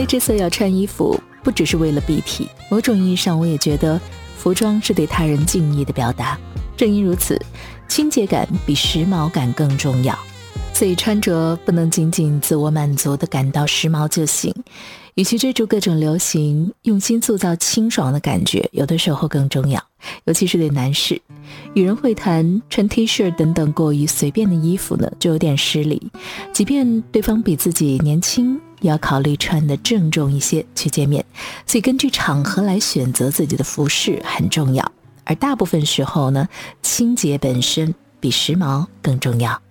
之所以要穿衣服，不只是为了蔽体，某种意义上我也觉得服装是对他人敬意的表达。正因如此，清洁感比时髦感更重要，所以穿着不能仅仅自我满足地感到时髦就行，与其追逐各种流行，用心塑造清爽的感觉，有的时候更重要。尤其是对男士，与人会谈穿 T 恤等等过于随便的衣服呢，就有点失礼。即便对方比自己年轻，也要考虑穿得郑重一些去见面，所以根据场合来选择自己的服饰很重要。而大部分时候呢，清洁本身比时髦更重要。